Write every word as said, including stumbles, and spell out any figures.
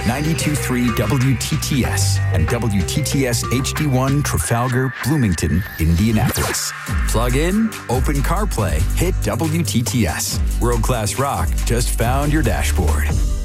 ninety-two point three W T T S and W T T S H D one Trafalgar, Bloomington, Indianapolis. Plug in, open CarPlay, hit W T T S. World-class rock just found your dashboard.